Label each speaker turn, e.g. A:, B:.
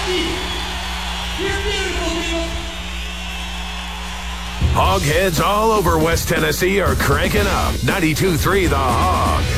A: Hogheads all over West Tennessee are cranking up 92.3 The Hog.